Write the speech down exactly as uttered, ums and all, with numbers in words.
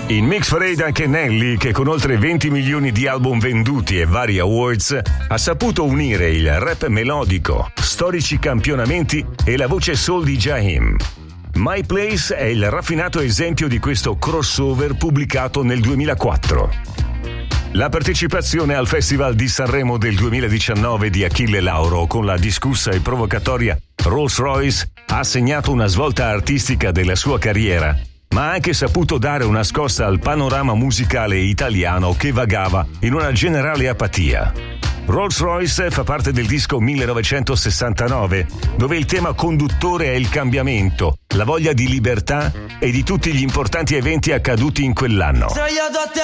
In Mix Parade anche Nelly, che con oltre venti milioni di album venduti e vari awards, ha saputo unire il rap melodico, storici campionamenti e la voce soul di Jaheim. My Place è il raffinato esempio di questo crossover pubblicato nel duemilaquattro. La partecipazione al Festival di Sanremo del duemiladiciannove di Achille Lauro con la discussa e provocatoria Rolls Royce ha segnato una svolta artistica della sua carriera, ma ha anche saputo dare una scossa al panorama musicale italiano che vagava in una generale apatia. Rolls Royce fa parte del disco millenovecentosessantanove, dove il tema conduttore è il cambiamento, la voglia di libertà e di tutti gli importanti eventi accaduti in quell'anno.